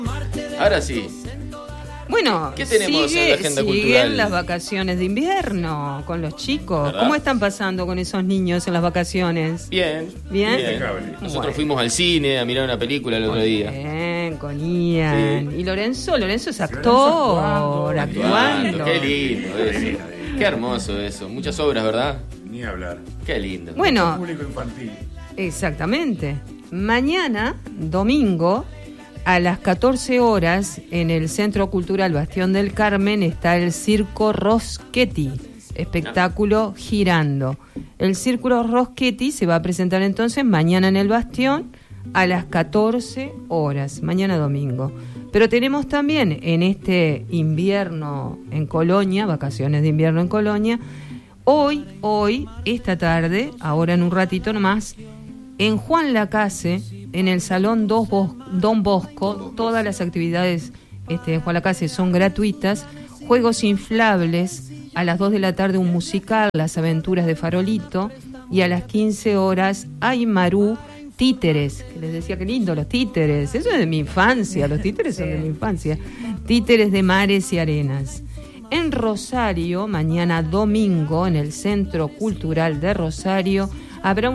Ahora sí. Bueno, ¿Qué tenemos en la agenda cultural? Siguen las vacaciones de invierno con los chicos. ¿Verdad? ¿Cómo están pasando con esos niños en las vacaciones? Bien. ¿Bien? Nosotros Bueno. fuimos al cine a mirar una película el otro día. Bien, con Ian. Sí. Y Lorenzo es actor, actuando. Qué lindo eso. Qué hermoso eso. Muchas obras, ¿verdad? Ni hablar. Qué lindo. Bueno, Público infantil. exactamente. Mañana, domingo, a las 14 horas, en el Centro Cultural Bastión del Carmen, está el Circo Roschetti, espectáculo girando. El Circo Roschetti se va a presentar entonces mañana en el Bastión a las 14 horas, mañana domingo. Pero tenemos también en este invierno en Colonia, vacaciones de invierno en Colonia, hoy, esta tarde, ahora en un ratito nomás, en Juan Lacase, en el Salón Don Bosco, todas las actividades de Juan Lacase son gratuitas, juegos inflables, a las 2 de la tarde un musical, Las Aventuras de Farolito, y a las 15 horas Aymarú, títeres, que les decía que lindo los títeres, eso es de mi infancia, los títeres son de mi infancia, títeres de mares y arenas. En Rosario, mañana domingo, en el Centro Cultural de Rosario, habrá